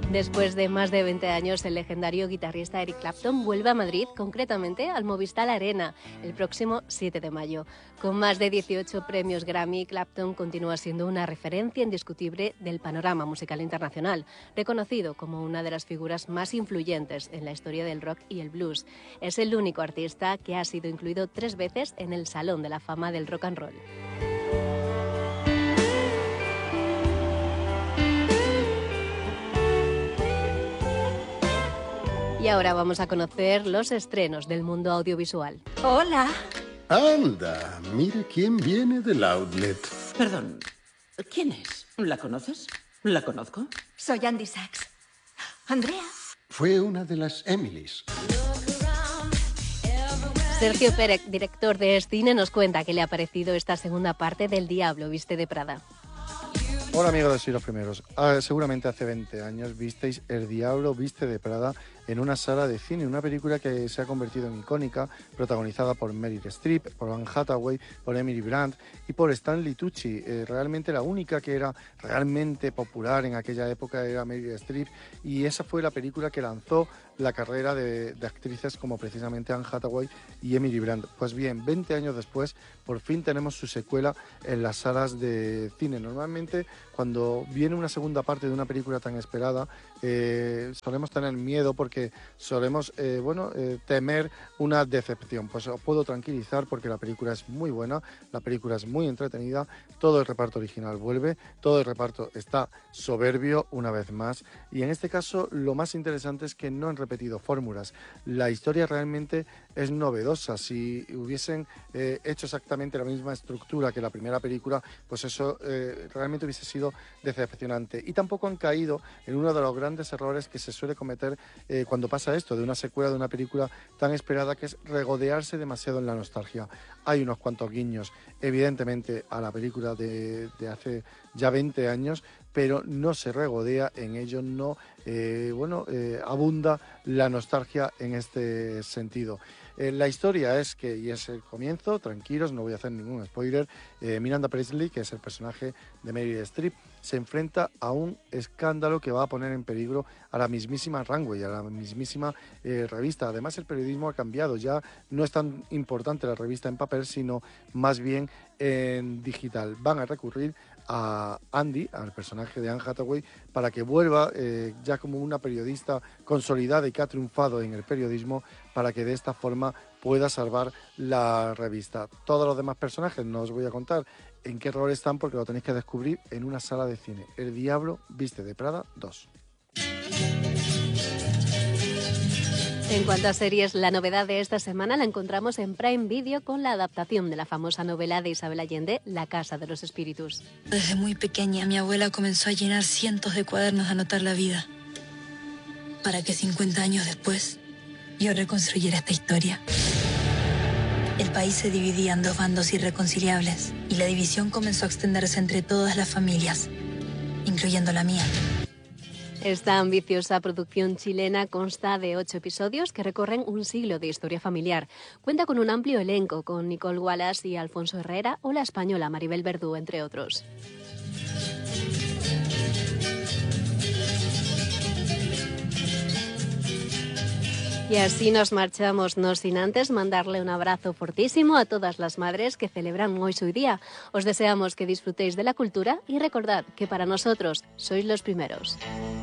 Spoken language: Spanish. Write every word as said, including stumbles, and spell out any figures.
Después de más de veinte años, el legendario guitarrista Eric Clapton vuelve a Madrid, concretamente al Movistar Arena, el próximo siete de mayo. Con más de dieciocho premios Grammy, Clapton continúa siendo una referencia indiscutible del panorama musical internacional, reconocido como una de las figuras más influyentes en la historia del rock y el blues. Es el único artista que ha sido incluido tres veces en el Salón de la Fama del Rock and Roll. Y ahora vamos a conocer los estrenos del mundo audiovisual. Hola. Anda, mire quién viene del outlet. Perdón, ¿quién es? ¿La conoces? ¿La conozco? Soy Andy Sachs. Andrea. Fue una de las Emilys. Sergio Pérez, director de cine, nos cuenta qué le ha parecido esta segunda parte del Diablo viste de Prada. Hola amigos de Soy los Primeros. Ah, seguramente hace veinte años visteis El Diablo viste de Prada en una sala de cine, una película que se ha convertido en icónica, protagonizada por Meryl Streep, por Anne Hathaway, por Emily Blunt y por Stanley Tucci. Eh, realmente la única que era realmente popular en aquella época era Meryl Streep, y esa fue la película que lanzó la carrera de, de actrices como precisamente Anne Hathaway y Emily Blunt. Pues bien, veinte años después, por fin tenemos su secuela en las salas de cine. Normalmente, cuando viene una segunda parte de una película tan esperada, eh, solemos tener miedo porque solemos eh, bueno, eh, temer una decepción. Pues os puedo tranquilizar porque la película es muy buena, la película es muy entretenida, todo el reparto original vuelve, todo el reparto está soberbio una vez más, y en este caso lo más interesante es que no han repetido fórmulas. La historia realmente es novedosa. Si hubiesen eh, hecho exactamente la misma estructura que la primera película, pues eso eh, realmente hubiese sido decepcionante. Y tampoco han caído en uno de los grandes errores que se suele cometer eh, cuando pasa esto de una secuela de una película tan esperada, que es regodearse demasiado en la nostalgia. Hay unos cuantos guiños, evidentemente, a la película de, de hace ya veinte años, pero no se regodea en ello, no eh, bueno, eh, abunda la nostalgia en este sentido. Eh, la historia es que, y es el comienzo, tranquilos, no voy a hacer ningún spoiler, eh, Miranda Priestly, que es el personaje de Meryl Streep, se enfrenta a un escándalo que va a poner en peligro a la mismísima Runway, a la mismísima eh, revista. Además, el periodismo ha cambiado, ya no es tan importante la revista en papel, sino más bien en digital. Van a recurrir a Andy, al personaje de Anne Hathaway, para que vuelva eh, ya como una periodista consolidada y que ha triunfado en el periodismo, para que de esta forma pueda salvar la revista. Todos los demás personajes no os voy a contar en qué rol están porque lo tenéis que descubrir en una sala de cine. El Diablo viste de Prada dos. En cuanto a series, la novedad de esta semana la encontramos en Prime Video con la adaptación de la famosa novela de Isabel Allende, La Casa de los Espíritus. Desde muy pequeña, mi abuela comenzó a llenar cientos de cuadernos a anotar la vida, para que cincuenta años después yo reconstruyera esta historia. El país se dividía en dos bandos irreconciliables y la división comenzó a extenderse entre todas las familias, incluyendo la mía. Esta ambiciosa producción chilena consta de ocho episodios que recorren un siglo de historia familiar. Cuenta con un amplio elenco, con Nicole Wallace y Alfonso Herrera o la española Maribel Verdú, entre otros. Y así nos marchamos, no sin antes mandarle un abrazo fortísimo a todas las madres que celebran hoy su día. Os deseamos que disfrutéis de la cultura y recordad que para nosotros sois los primeros.